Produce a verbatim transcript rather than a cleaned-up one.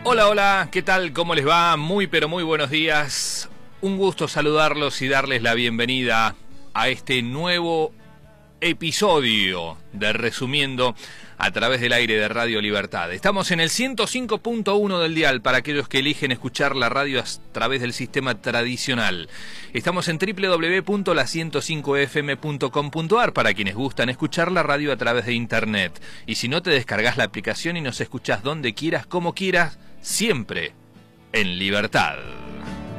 Hola, hola, ¿qué tal? ¿Cómo les va? Muy pero muy buenos días. Un gusto saludarlos y darles la bienvenida a este nuevo episodio de Resumiendo a través del aire de Radio Libertad. Estamos en el ciento cinco punto uno del dial para aquellos que eligen escuchar la radio a través del sistema tradicional. Estamos en doble u doble u doble u punto la ciento cinco f m punto com punto a r para quienes gustan escuchar la radio a través de internet. Y si no, te descargas la aplicación y nos escuchás donde quieras, como quieras, siempre en libertad.